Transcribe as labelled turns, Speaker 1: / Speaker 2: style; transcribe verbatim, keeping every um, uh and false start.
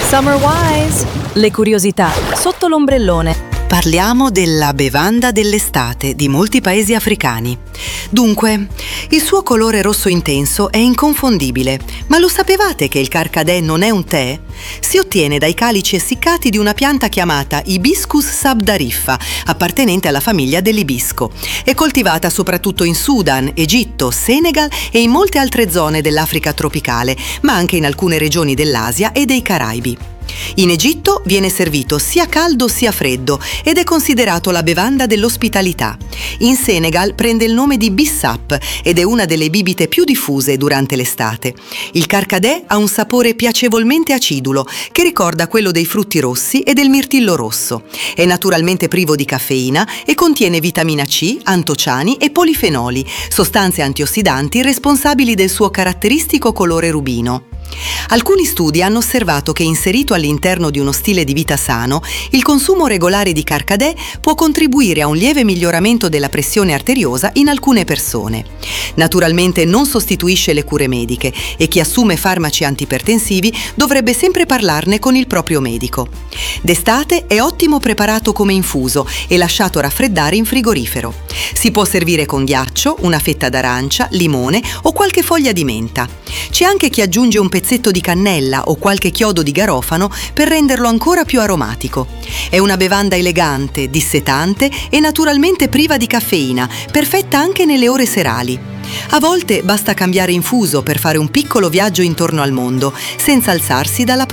Speaker 1: Summer Wise, le curiosità sotto l'ombrellone.
Speaker 2: Parliamo della bevanda dell'estate di molti paesi africani. Dunque, il suo colore rosso intenso è inconfondibile, ma lo sapevate che il carcadè non è un tè? Si ottiene dai calici essiccati di una pianta chiamata Hibiscus sabdariffa, appartenente alla famiglia dell'ibisco. È coltivata soprattutto in Sudan, Egitto, Senegal e in molte altre zone dell'Africa tropicale, ma anche in alcune regioni dell'Asia e dei Caraibi. In Egitto viene servito sia caldo sia freddo ed è considerato la bevanda dell'ospitalità. In Senegal prende il nome di Bissap ed è una delle bibite più diffuse durante l'estate. Il carcadè ha un sapore piacevolmente acidulo che ricorda quello dei frutti rossi e del mirtillo rosso. È naturalmente privo di caffeina e contiene vitamina C, antociani e polifenoli, sostanze antiossidanti responsabili del suo caratteristico colore rubino. Alcuni studi hanno osservato che inserito all'interno di uno stile di vita sano, il consumo regolare di carcadè può contribuire a un lieve miglioramento della pressione arteriosa in alcune persone. Naturalmente non sostituisce le cure mediche e chi assume farmaci antipertensivi dovrebbe sempre parlarne con il proprio medico. D'estate è ottimo preparato come infuso e lasciato raffreddare in frigorifero. Si può servire con ghiaccio, una fetta d'arancia, limone o qualche foglia di menta. C'è anche chi aggiunge un pezzetto di cannella o qualche chiodo di garofano per renderlo ancora più aromatico. È una bevanda elegante, dissetante e naturalmente priva di caffeina, perfetta anche nelle ore serali. A volte basta cambiare infuso per fare un piccolo viaggio intorno al mondo, senza alzarsi dalla propria